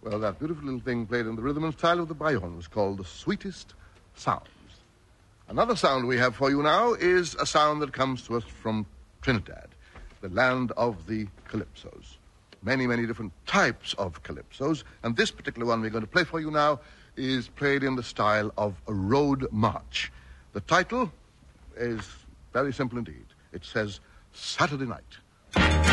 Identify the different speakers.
Speaker 1: Well, that beautiful little thing played in the rhythm and style of the Bayonne was called The Sweetest Sounds. Another sound we have for you now is a sound that comes to us from Trinidad, the land of the calypsos. Many, many different types of calypsos, and this particular one we're going to play for you now is played in the style of a road march. The title is very simple indeed. It says Saturday Night.